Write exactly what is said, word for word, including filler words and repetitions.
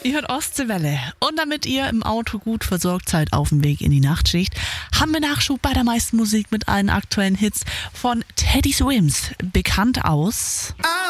Ihr hört Ostseewelle. Und damit ihr im Auto gut versorgt seid auf dem Weg in die Nachtschicht, haben wir Nachschub bei der meisten Musik mit allen aktuellen Hits von Teddy Swims, bekannt aus